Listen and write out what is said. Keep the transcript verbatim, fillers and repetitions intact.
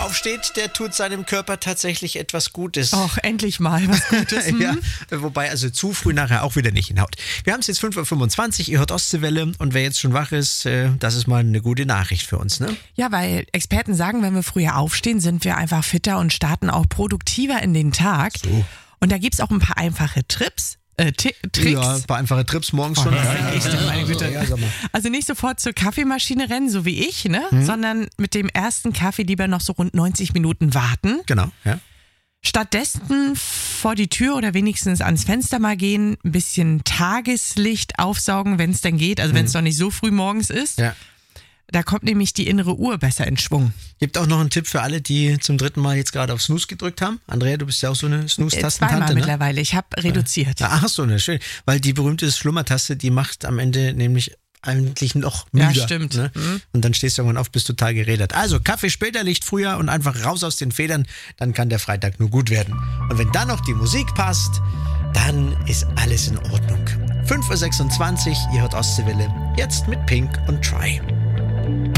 aufsteht, der tut seinem Körper tatsächlich etwas Gutes. Och, endlich mal was Gutes. Hm? Ja, wobei also zu früh nachher auch wieder nicht hinhaut. Wir haben es jetzt fünf Uhr fünfundzwanzig, ihr hört Ostseewelle und wer jetzt schon wach ist, äh, das ist mal eine gute Nachricht für uns, ne? Ja, weil Experten sagen, wenn wir früher aufstehen, sind wir einfach fitter und starten auch produktiver in den Tag. So. Und da gibt's auch ein paar einfache Trips. Äh, T- Tricks. Ja, ein paar einfache Trips morgens schon. Oh, ja, echt, meine Güte. Ja, sag mal. Also nicht sofort zur Kaffeemaschine rennen, so wie ich, ne? Mhm. Sondern mit dem ersten Kaffee lieber noch so rund neunzig Minuten warten. Genau, ja. Stattdessen vor die Tür oder wenigstens ans Fenster mal gehen, ein bisschen Tageslicht aufsaugen, wenn es denn geht, also wenn es Mhm. noch nicht so früh morgens ist. Ja. Da kommt nämlich die innere Uhr besser in Schwung. Gibt auch noch einen Tipp für alle, die zum dritten Mal jetzt gerade auf Snooze gedrückt haben. Andrea, du bist ja auch so eine Äh, Snooze-Tastentante, Zweimal ne? mittlerweile, ich habe reduziert. Ach so, ne, schön. Weil die berühmte Schlummertaste, die macht am Ende nämlich eigentlich noch müder. Ja, stimmt. Ne? Mhm. Und dann stehst du irgendwann auf, bist total gerädert. Also Kaffee später, Licht früher und einfach raus aus den Federn, dann kann der Freitag nur gut werden. Und wenn dann noch die Musik passt, dann ist alles in Ordnung. fünf Uhr sechsundzwanzig, ihr hört Ostseewelle, jetzt mit Pink und Try.